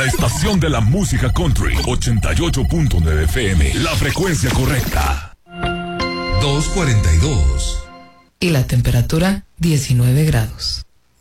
La estación de la música country, 88.9 FM, la frecuencia correcta. 2:42. Y la temperatura, 19 grados.